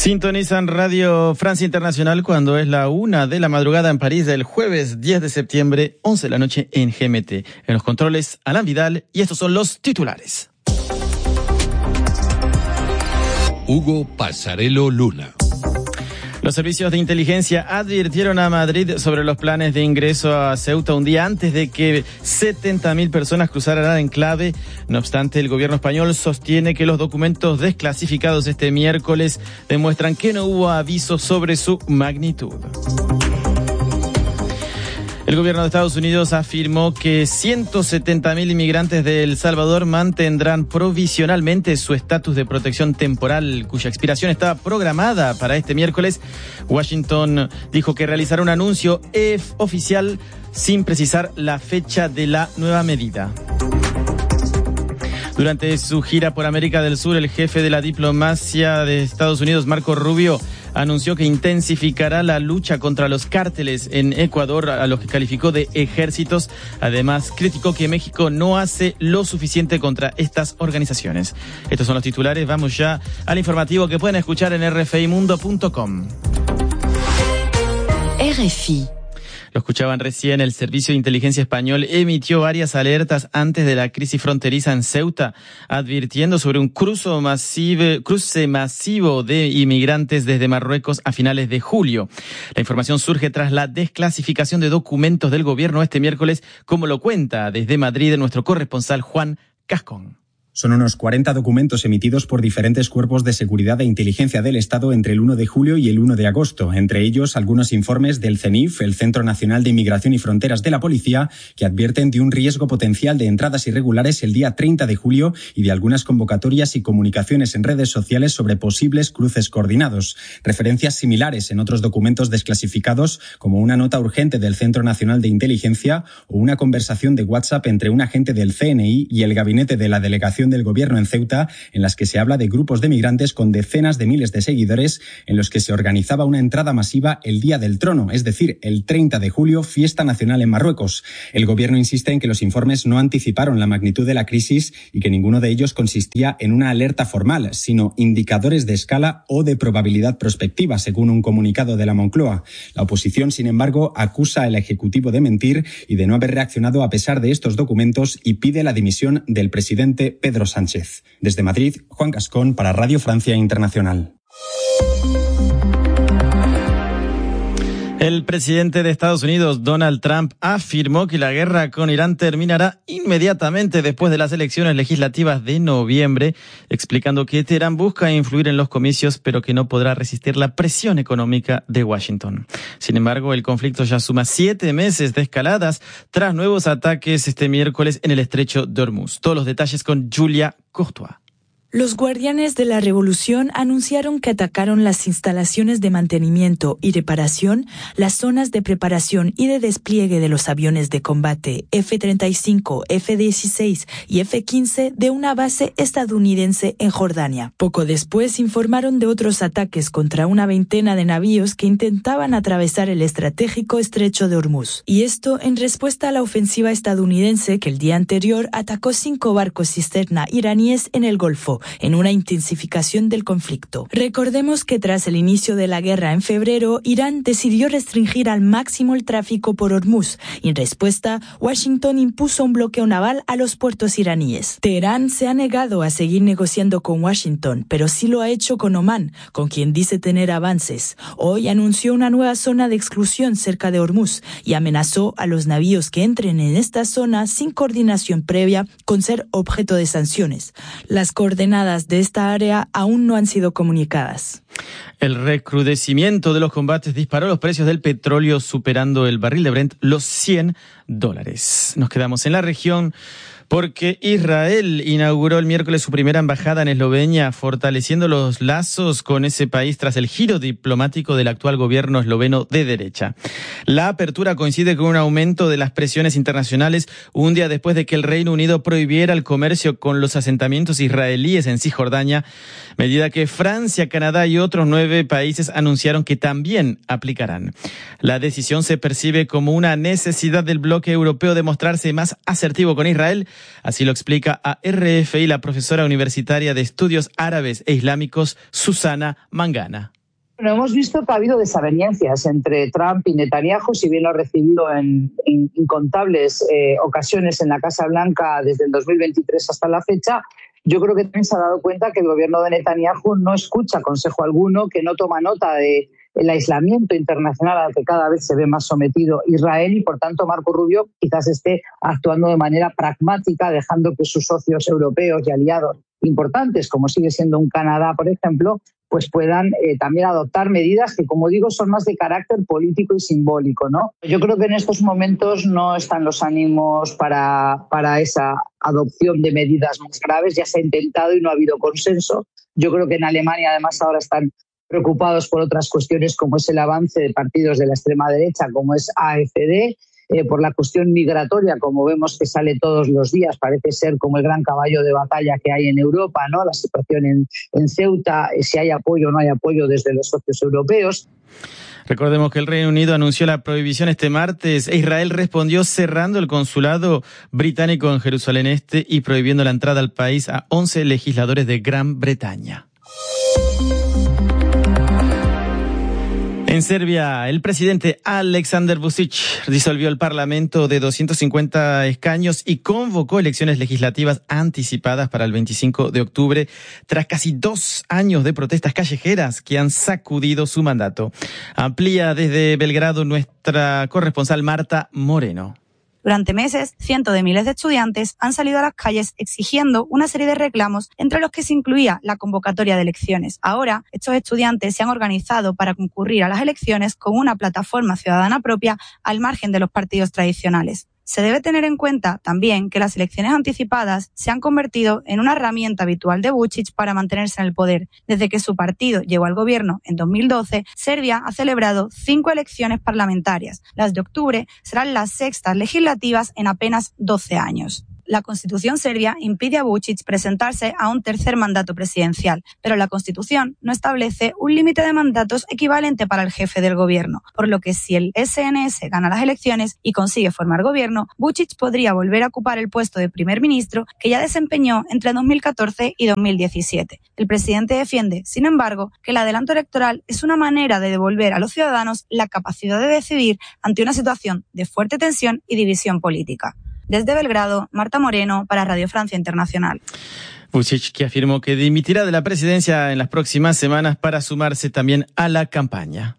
Sintonizan Radio Francia Internacional cuando es la 1 de la madrugada en París del jueves 10 de septiembre, 11 de la noche en GMT. En los controles, Alain Vidal, y estos son los titulares. Hugo Pasarello Luna. Los servicios de inteligencia advirtieron a Madrid sobre los planes de ingreso a Ceuta un día antes de que 70.000 personas cruzaran el enclave. No obstante, el gobierno español sostiene que los documentos desclasificados este miércoles demuestran que no hubo aviso sobre su magnitud. El gobierno de Estados Unidos afirmó que 170.000 inmigrantes de El Salvador mantendrán provisionalmente su estatus de protección temporal, cuya expiración estaba programada para este miércoles. Washington dijo que realizará un anuncio oficial sin precisar la fecha de la nueva medida. Durante su gira por América del Sur, el jefe de la diplomacia de Estados Unidos, Marco Rubio, anunció que intensificará la lucha contra los cárteles en Ecuador, a los que calificó de ejércitos. Además, criticó que México no hace lo suficiente contra estas organizaciones. Estos son los titulares. Vamos ya al informativo que pueden escuchar en rfimundo.com. RFI. Lo escuchaban recién, el Servicio de Inteligencia Español emitió varias alertas antes de la crisis fronteriza en Ceuta, advirtiendo sobre un cruce masivo de inmigrantes desde Marruecos a finales de julio. La información surge tras la desclasificación de documentos del gobierno este miércoles, como lo cuenta desde Madrid nuestro corresponsal Juan Cascón. Son unos 40 documentos emitidos por diferentes cuerpos de seguridad e inteligencia del Estado entre el 1 de julio y el 1 de agosto. Entre ellos, algunos informes del CENIF, el Centro Nacional de Inmigración y Fronteras de la Policía, que advierten de un riesgo potencial de entradas irregulares el día 30 de julio y de algunas convocatorias y comunicaciones en redes sociales sobre posibles cruces coordinados. Referencias similares en otros documentos desclasificados, como una nota urgente del Centro Nacional de Inteligencia o una conversación de WhatsApp entre un agente del CNI y el gabinete de la delegación del gobierno en Ceuta, en las que se habla de grupos de migrantes con decenas de miles de seguidores, en los que se organizaba una entrada masiva el Día del Trono, es decir, el 30 de julio, fiesta nacional en Marruecos. El gobierno insiste en que los informes no anticiparon la magnitud de la crisis y que ninguno de ellos consistía en una alerta formal, sino indicadores de escala o de probabilidad prospectiva, según un comunicado de la Moncloa. La oposición, sin embargo, acusa al Ejecutivo de mentir y de no haber reaccionado a pesar de estos documentos y pide la dimisión del presidente Pedro Sánchez. Desde Madrid, Juan Cascón para Radio Francia Internacional. El presidente de Estados Unidos, Donald Trump, afirmó que la guerra con Irán terminará inmediatamente después de las elecciones legislativas de noviembre, explicando que Teherán busca influir en los comicios, pero que no podrá resistir la presión económica de Washington. Sin embargo, el conflicto ya suma 7 meses de escaladas tras nuevos ataques este miércoles en el estrecho de Hormuz. Todos los detalles con Julia Courtois. Los guardianes de la revolución anunciaron que atacaron las instalaciones de mantenimiento y reparación, las zonas de preparación y de despliegue de los aviones de combate F-35, F-16 y F-15 de una base estadounidense en Jordania. Poco después informaron de otros ataques contra una veintena de navíos que intentaban atravesar el estratégico estrecho de Hormuz. Y esto en respuesta a la ofensiva estadounidense que el día anterior atacó 5 barcos cisterna iraníes en el Golfo, en una intensificación del conflicto. Recordemos que tras el inicio de la guerra en febrero, Irán decidió restringir al máximo el tráfico por Hormuz y en respuesta, Washington impuso un bloqueo naval a los puertos iraníes. Teherán se ha negado a seguir negociando con Washington, pero sí lo ha hecho con Omán, con quien dice tener avances. Hoy anunció una nueva zona de exclusión cerca de Hormuz y amenazó a los navíos que entren en esta zona sin coordinación previa con ser objeto de sanciones. Las coordenadas de esta área aún no han sido comunicadas. El recrudecimiento de los combates disparó los precios del petróleo, superando el barril de Brent los $100. Nos quedamos en la región porque Israel inauguró el miércoles su primera embajada en Eslovenia, fortaleciendo los lazos con ese país tras el giro diplomático del actual gobierno esloveno de derecha. La apertura coincide con un aumento de las presiones internacionales un día después de que el Reino Unido prohibiera el comercio con los asentamientos israelíes en Cisjordania, medida que Francia, Canadá y otros 9 países anunciaron que también aplicarán. La decisión se percibe como una necesidad del bloque europeo de mostrarse más asertivo con Israel. Así lo explica a RFI la profesora universitaria de Estudios Árabes e Islámicos, Susana Mangana. Bueno, hemos visto que ha habido desavenencias entre Trump y Netanyahu, si bien lo ha recibido en incontables ocasiones en la Casa Blanca desde el 2023 hasta la fecha. Yo creo que también se ha dado cuenta que el gobierno de Netanyahu no escucha consejo alguno, que no toma nota del aislamiento internacional al que cada vez se ve más sometido Israel y, por tanto, Marco Rubio quizás esté actuando de manera pragmática, dejando que sus socios europeos y aliados importantes, como sigue siendo un Canadá, por ejemplo, pues puedan también adoptar medidas que, como digo, son más de carácter político y simbólico, ¿no? Yo creo que en estos momentos no están los ánimos para esa adopción de medidas más graves. Ya se ha intentado y no ha habido consenso. Yo creo que en Alemania, además, ahora están preocupados por otras cuestiones, como es el avance de partidos de la extrema derecha, como es AfD, por la cuestión migratoria, como vemos que sale todos los días, parece ser como el gran caballo de batalla que hay en Europa, ¿no? La situación en Ceuta, si hay apoyo o no hay apoyo desde los socios europeos. Recordemos que el Reino Unido anunció la prohibición este martes e Israel respondió cerrando el consulado británico en Jerusalén Este y prohibiendo la entrada al país a 11 legisladores de Gran Bretaña. En Serbia, el presidente Aleksandar Vučić disolvió el parlamento de 250 escaños y convocó elecciones legislativas anticipadas para el 25 de octubre, tras casi 2 años de protestas callejeras que han sacudido su mandato. Amplía desde Belgrado nuestra corresponsal Marta Moreno. Durante meses, cientos de miles de estudiantes han salido a las calles exigiendo una serie de reclamos, entre los que se incluía la convocatoria de elecciones. Ahora, estos estudiantes se han organizado para concurrir a las elecciones con una plataforma ciudadana propia al margen de los partidos tradicionales. Se debe tener en cuenta también que las elecciones anticipadas se han convertido en una herramienta habitual de Vučić para mantenerse en el poder. Desde que su partido llegó al gobierno en 2012, Serbia ha celebrado 5 elecciones parlamentarias. Las de octubre serán las 6ª legislativas en apenas 12 años. La Constitución serbia impide a Vučić presentarse a un tercer mandato presidencial, pero la Constitución no establece un límite de mandatos equivalente para el jefe del gobierno, por lo que si el SNS gana las elecciones y consigue formar gobierno, Vučić podría volver a ocupar el puesto de primer ministro que ya desempeñó entre 2014 y 2017. El presidente defiende, sin embargo, que el adelanto electoral es una manera de devolver a los ciudadanos la capacidad de decidir ante una situación de fuerte tensión y división política. Desde Belgrado, Marta Moreno para Radio Francia Internacional. Vučić, que afirmó que dimitirá de la presidencia en las próximas semanas para sumarse también a la campaña.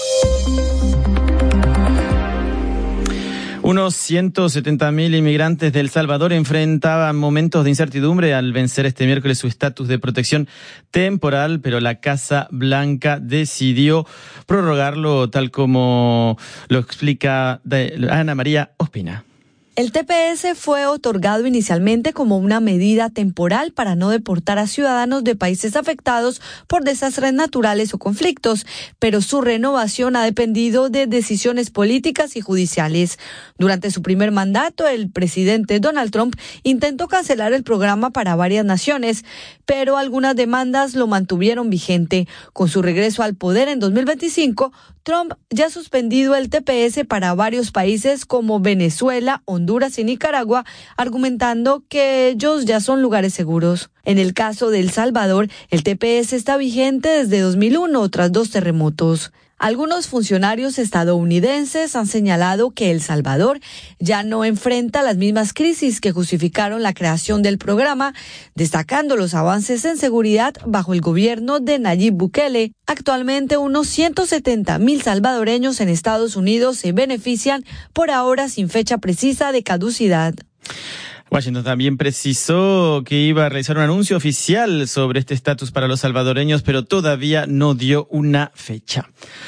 Unos 170.000 inmigrantes de El Salvador enfrentaban momentos de incertidumbre al vencer este miércoles su estatus de protección temporal, pero la Casa Blanca decidió prorrogarlo, tal como lo explica Ana María Ospina. El TPS fue otorgado inicialmente como una medida temporal para no deportar a ciudadanos de países afectados por desastres naturales o conflictos, pero su renovación ha dependido de decisiones políticas y judiciales. Durante su primer mandato, el presidente Donald Trump intentó cancelar el programa para varias naciones, pero algunas demandas lo mantuvieron vigente. Con su regreso al poder en 2025, Trump ya ha suspendido el TPS para varios países como Venezuela, Honduras y Nicaragua, argumentando que ellos ya son lugares seguros. En el caso de El Salvador, el TPS está vigente desde 2001 tras 2 terremotos. Algunos funcionarios estadounidenses han señalado que El Salvador ya no enfrenta las mismas crisis que justificaron la creación del programa, destacando los avances en seguridad bajo el gobierno de Nayib Bukele. Actualmente, unos 170.000 salvadoreños en Estados Unidos se benefician, por ahora sin fecha precisa de caducidad. Washington también precisó que iba a realizar un anuncio oficial sobre este estatus para los salvadoreños, pero todavía no dio una fecha.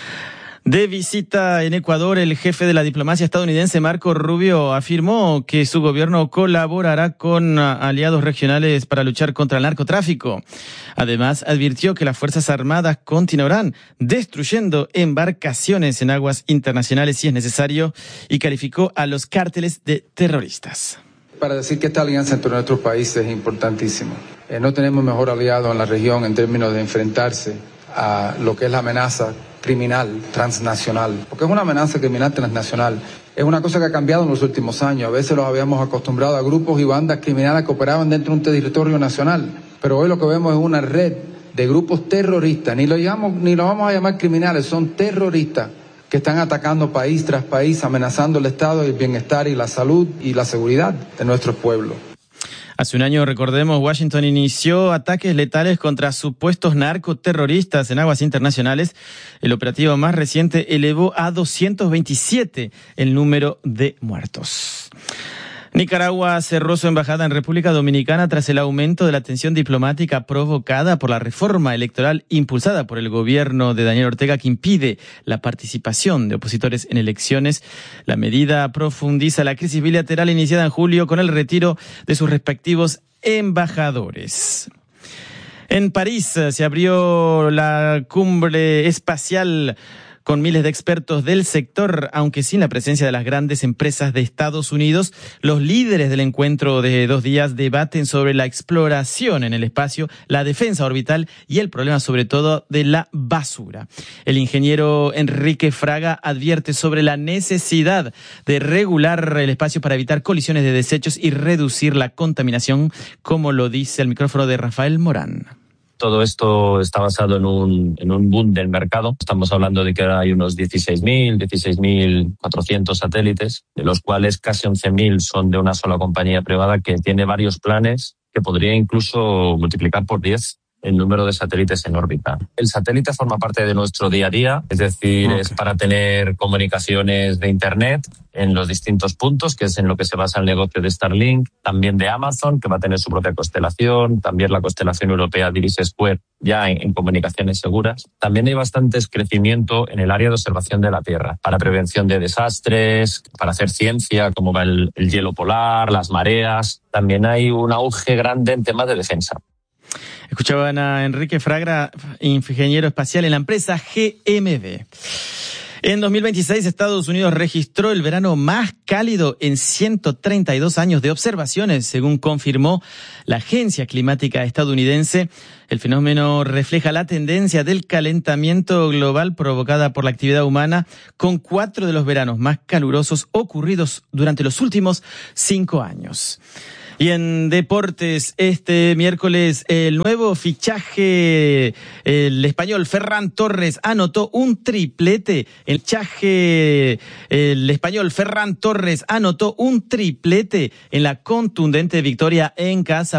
De visita en Ecuador, el jefe de la diplomacia estadounidense, Marco Rubio, afirmó que su gobierno colaborará con aliados regionales para luchar contra el narcotráfico. Además, advirtió que las Fuerzas Armadas continuarán destruyendo embarcaciones en aguas internacionales si es necesario y calificó a los cárteles de terroristas. Para decir que esta alianza entre nuestros países es importantísima. No tenemos mejor aliado en la región en términos de enfrentarse a lo que es la amenaza criminal transnacional, porque es una amenaza criminal transnacional. Es una cosa que ha cambiado en los últimos años. A veces los habíamos acostumbrado a grupos y bandas criminales que operaban dentro de un territorio nacional, pero hoy lo que vemos es una red de grupos terroristas, ni lo vamos a llamar criminales, son terroristas que están atacando país tras país, amenazando el estado, el bienestar y la salud y la seguridad de nuestros pueblos. Hace un año, recordemos, Washington inició ataques letales contra supuestos narcoterroristas en aguas internacionales. El operativo más reciente elevó a 227 el número de muertos. Nicaragua cerró su embajada en República Dominicana tras el aumento de la tensión diplomática provocada por la reforma electoral impulsada por el gobierno de Daniel Ortega, que impide la participación de opositores en elecciones. La medida profundiza la crisis bilateral iniciada en julio con el retiro de sus respectivos embajadores. En París se abrió la cumbre espacial con miles de expertos del sector, aunque sin la presencia de las grandes empresas de Estados Unidos. Los líderes del encuentro de 2 días debaten sobre la exploración en el espacio, la defensa orbital y el problema sobre todo de la basura. El ingeniero Enrique Fraga advierte sobre la necesidad de regular el espacio para evitar colisiones de desechos y reducir la contaminación, como lo dice el micrófono de Rafael Morán. Todo esto está basado en un boom del mercado. Estamos hablando de que hay unos 16.400 satélites, de los cuales casi 11.000 son de una sola compañía privada que tiene varios planes que podría incluso multiplicar por 10 el número de satélites en órbita. El satélite forma parte de nuestro día a día, es decir, es para tener comunicaciones de Internet en los distintos puntos, que es en lo que se basa el negocio de Starlink, también de Amazon, que va a tener su propia constelación, también la constelación europea Dirichlet Square, ya en comunicaciones seguras. También hay bastante crecimiento en el área de observación de la Tierra, para prevención de desastres, para hacer ciencia, como va el hielo polar, las mareas. También hay un auge grande en temas de defensa. Escuchaban a Enrique Fraga, ingeniero espacial en la empresa GMB. En 2026, Estados Unidos registró el verano más cálido en 132 años de observaciones, según confirmó la Agencia Climática estadounidense. El fenómeno refleja la tendencia del calentamiento global provocada por la actividad humana, con 4 de los veranos más calurosos ocurridos durante los últimos 5 años. Y en deportes, este miércoles, el nuevo fichaje, el español Ferran Torres anotó un triplete. El español Ferran Torres anotó un triplete en la contundente victoria en casa